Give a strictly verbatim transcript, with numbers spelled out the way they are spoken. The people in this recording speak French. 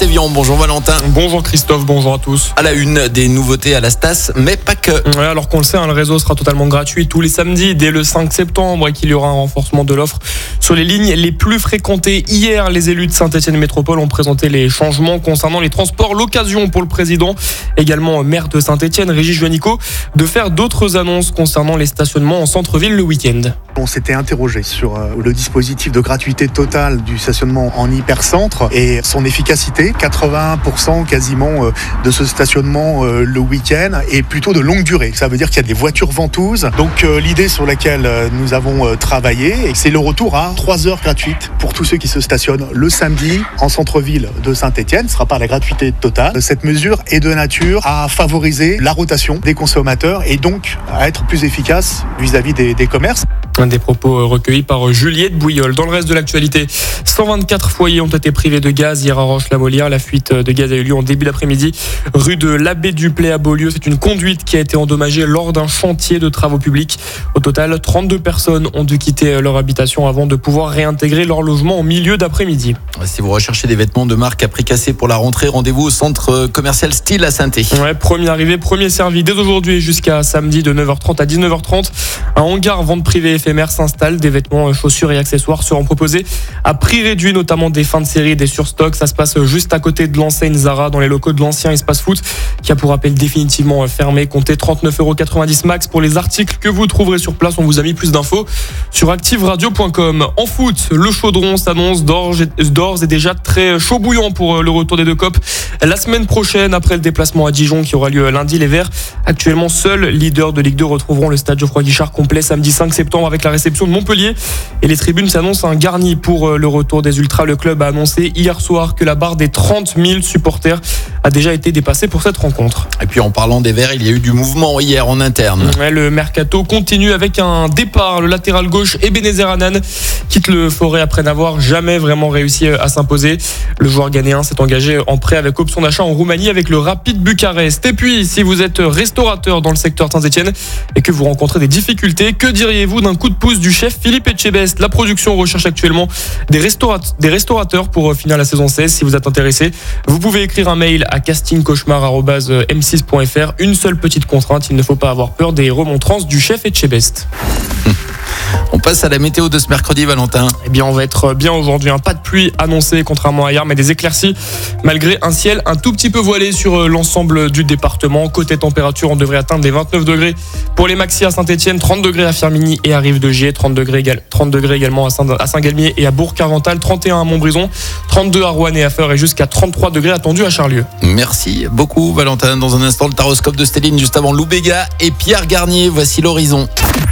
Évian. Bonjour Valentin. Bonjour Christophe, bonjour à tous. À la une, des nouveautés à la Stas, mais pas que. Ouais, alors qu'on le sait, hein, le réseau sera totalement gratuit tous les samedis dès le cinq septembre et qu'il y aura un renforcement de l'offre sur les lignes les plus fréquentées. Hier, les élus de Saint-Etienne Métropole ont présenté les changements concernant les transports. L'occasion pour le président, également maire de Saint-Etienne, Régis Juanico, de faire d'autres annonces concernant les stationnements en centre-ville le week-end. On s'était interrogé sur le dispositif de gratuité totale du stationnement en hypercentre et son efficacité. quatre-vingts pour cent quasiment de ce stationnement le week-end est plutôt de longue durée. Ça veut dire qu'il y a des voitures ventouses. Donc l'idée sur laquelle nous avons travaillé, c'est le retour à trois heures gratuites pour tous ceux qui se stationnent le samedi en centre-ville de Saint-Etienne. Ce ne sera pas la gratuité totale. Cette mesure est de nature à favoriser la rotation des consommateurs et donc à être plus efficace vis-à-vis des, des commerces. Un des propos recueillis par Juliette Bouillol. Dans le reste de l'actualité, cent vingt-quatre foyers ont été privés de gaz hier à Roche-la-Molière. La fuite de gaz a eu lieu en début d'après-midi rue de l'Abbé Duplay à Beaulieu. C'est une conduite qui a été endommagée lors d'un chantier de travaux publics. Au total, trente-deux personnes ont dû quitter leur habitation avant de pouvoir réintégrer leur logement en milieu d'après-midi. Si vous recherchez des vêtements de marque à prix cassé pour la rentrée, rendez-vous au centre commercial Style à Saint-Étienne. Ouais, premier arrivé, premier servi. Dès aujourd'hui jusqu'à samedi de neuf heures trente à dix-neuf heures trente, un hangar vente privée éphémère s'installe. Des vêtements, chaussures et accessoires seront proposés à prix réduit, notamment des fins de série, des surstocks. Ça se passe juste à côté de l'enseigne Zara, dans les locaux de l'ancien espace foot, qui a pour rappel définitivement fermé. Comptez trente-neuf euros quatre-vingt-dix max pour les articles que vous trouverez sur place. On vous a mis plus d'infos sur active radio point com. En foot, le Chaudron s'annonce d'ores et déjà très chaud bouillant pour le retour des deux copes la semaine prochaine, après le déplacement à Dijon qui aura lieu lundi. Les Verts, actuellement seuls leaders de Ligue deux, retrouveront le stade Geoffroy Guichard complet samedi cinq septembre avec la réception de Montpellier. Et les tribunes s'annoncent un garni pour le retour des Ultras. Le club a annoncé hier soir que la barre des trente mille supporters a déjà été dépassée pour cette rencontre. Et puis en parlant des Verts, il y a eu du mouvement hier en interne. Ouais, le mercato continue avec un départ. Le latéral gauche Ebenezer Hanan quitte le Forêt après n'avoir jamais vraiment réussi à s'imposer. Le joueur ghanéen s'est engagé en prêt avec option d'achat en Roumanie avec le Rapid Bucarest. Et puis, si vous êtes restaurateur dans le secteur de Saint-Etienne et que vous rencontrez des difficultés, que diriez-vous d'un coup de pouce du chef Philippe Etchebest? La production recherche actuellement des, restaurat- des restaurateurs pour finir la saison seize. Si vous êtes intéressé, vous pouvez écrire un mail à casting cauchemar arobase m six point f r. Une seule petite contrainte, il ne faut pas avoir peur des remontrances du chef Etchebest. On passe à la météo de ce mercredi, Valentin. Eh bien, on va être bien aujourd'hui. Pas de pluie annoncée, contrairement à hier, mais des éclaircies, malgré un ciel un tout petit peu voilé sur l'ensemble du département. Côté température, on devrait atteindre les vingt-neuf degrés pour les maxi à Saint-Etienne, trente degrés à Firminy et à Rive-de-Gier, trente degrés, trente degrés également à Saint-Galmier et à Bourg-Carvental, trente et un à Montbrison, trente-deux à Roanne et à Feur et jusqu'à trente-trois degrés attendus à Charlieu. Merci beaucoup, Valentin. Dans un instant, le taroscope de Stéline, juste avant Lou Béga et Pierre Garnier. Voici l'horizon.